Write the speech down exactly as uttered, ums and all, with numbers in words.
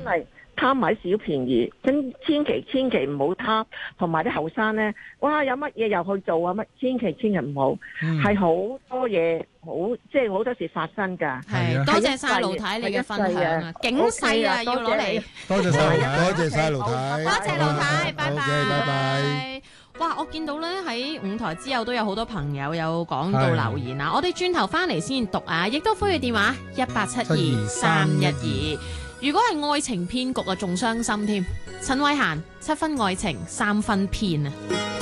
係貪埋小便宜，真千祈千祈唔好貪。同埋啲後生咧，哇有乜嘢又去做啊乜？千祈千祈唔好，係好、嗯、多嘢好，即係好多時發生㗎。 係多謝晒盧太你嘅分享啊，警世啊要攞嚟。 多謝晒，多謝晒盧太， 多謝盧太，拜拜， 拜拜。 哇！我見到咧喺五台之後都有好多朋友有講到留言啊，我哋轉頭翻嚟先讀啊，亦都呼籲電話一八七二三一二。如果係愛情騙局啊，仲傷心添。陳慧嫻七分愛情三分騙啊！